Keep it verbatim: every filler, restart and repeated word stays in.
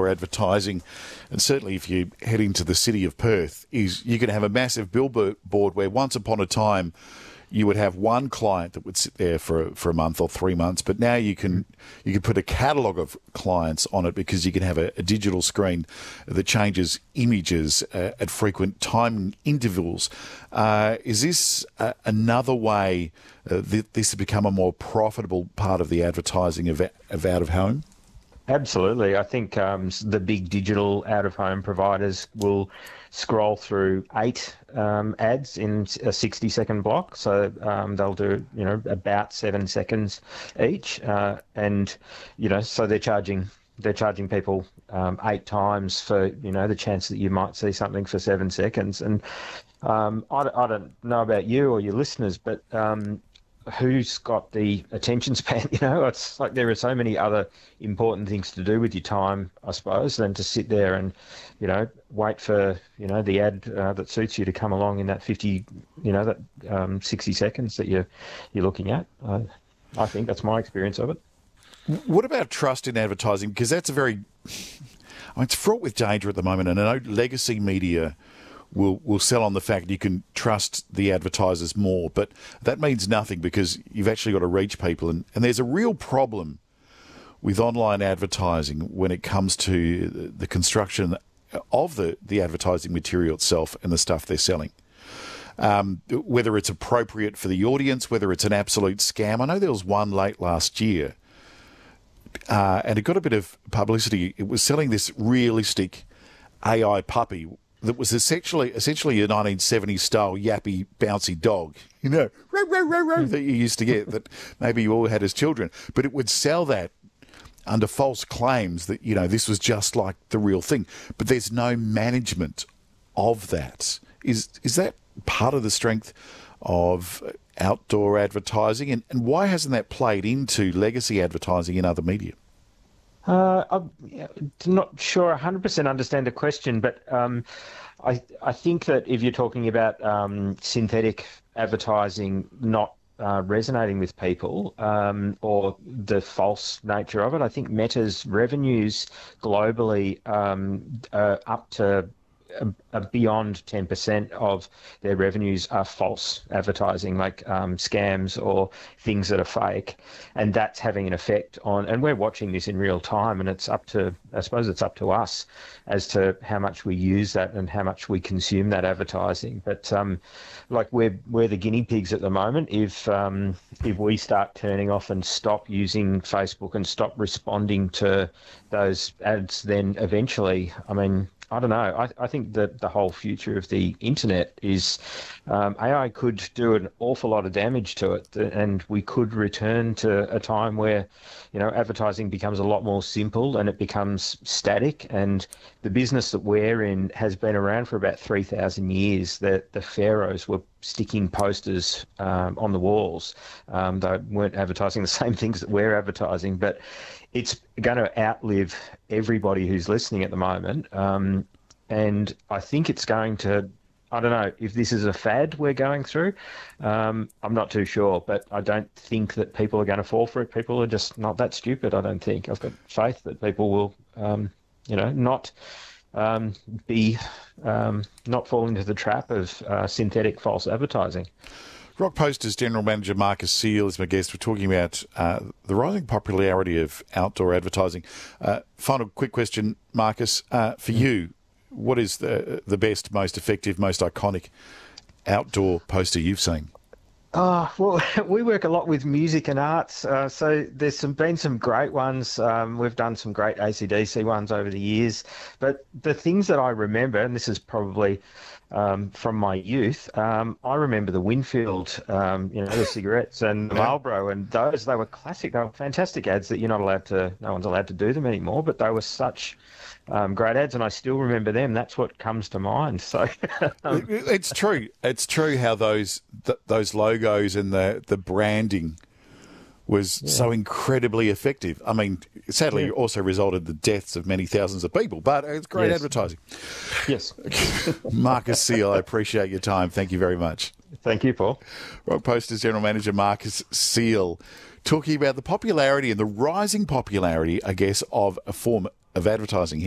advertising, and certainly if you head into the city of Perth, is you can have a massive billboard where once upon a time you would have one client that would sit there for for a month or three months, but now you can you can put a catalogue of clients on it because you can have a, a digital screen that changes images uh, at frequent time intervals. Uh, is this uh, another way uh, th- this has become a more profitable part of the advertising of, of out of home? Absolutely. I think um, the big digital out-of-home providers will scroll through eight um, ads in a sixty-second block. So um, they'll do, you know, about seven seconds each. Uh, and, you know, so they're charging they're charging people um, eight times for, you know, the chance that you might see something for seven seconds. And um, I, I don't know about you or your listeners, but um, who's got the attention span? You know, it's like there are so many other important things to do with your time, I suppose, than to sit there and, you know, wait for, you know, the ad uh, that suits you to come along in that fifty, you know, that um, sixty seconds that you're you're looking at. Uh, I think that's my experience of it. What about trust in advertising? Because that's a very, I mean, it's fraught with danger at the moment, and I know legacy media will will sell on the fact you can trust the advertisers more, but that means nothing because you've actually got to reach people, and, and there's a real problem with online advertising when it comes to the construction of the, the advertising material itself and the stuff they're selling. Um, whether it's appropriate for the audience, whether it's an absolute scam. I know there was one late last year uh, and it got a bit of publicity. It was selling this realistic A I puppy that was essentially essentially a nineteen seventies style yappy bouncy dog, you know, row, row, row, row, that you used to get, that maybe you all had as children. But it would sell that under false claims that, you know, this was just like the real thing. But there's no management of that. Is is that part of the strength of outdoor advertising? And, and why hasn't that played into legacy advertising in other media? Uh, I'm not sure I one hundred percent understand the question, but um, I I think that if you're talking about um, synthetic advertising not uh, resonating with people um, or the false nature of it, I think Meta's revenues globally um, are up to uh, beyond ten percent of their revenues are false advertising, like um, scams or things that are fake, and that's having an effect on, and we're watching this in real time, and it's up to, I suppose it's up to us as to how much we use that and how much we consume that advertising. But um, like we're we're the guinea pigs at the moment. If um, if we start turning off and stop using Facebook and stop responding to those ads, then eventually, I mean, I don't know. I, I think that the whole future of the internet is um, A I could do an awful lot of damage to it, and we could return to a time where, you know, advertising becomes a lot more simple and it becomes static. And the business that we're in has been around for about three thousand years. The, the pharaohs were sticking posters um, on the walls. Um, they weren't advertising the same things that we're advertising, but it's going to outlive everybody who's listening at the moment. Um, and I think it's going to, I don't know if this is a fad we're going through. Um, I'm not too sure, but I don't think that people are going to fall for it. People are just not that stupid, I don't think. I've got faith that people will, um, you know, not um, be, um, not fall into the trap of uh, synthetic false advertising. Rock Posters General Manager Marcus Seal is my guest. We're talking about uh, the rising popularity of outdoor advertising. Uh, final quick question, Marcus. Uh, for you, what is the the best, most effective, most iconic outdoor poster you've seen? Oh, well, we work a lot with music and arts, uh, so there's some, been some great ones. Um, we've done some great A C D C ones over the years, but the things that I remember, and this is probably um, from my youth, um, I remember the Winfield, um, you know, the cigarettes and the Marlboro, and those, they were classic. They were fantastic ads that you're not allowed to, no one's allowed to do them anymore, but they were such Um, great ads, and I still remember them. That's what comes to mind. So um, it's true. It's true how those th- those logos and the the branding was yeah. so incredibly effective. I mean, sadly, yeah. it also resulted in the deaths of many thousands of people, but it's great yes. advertising. Yes. Marcus Seal, I appreciate your time. Thank you very much. Thank you, Paul. Rock Posters General Manager Marcus Seal, talking about the popularity and the rising popularity, I guess, of a form of advertising here.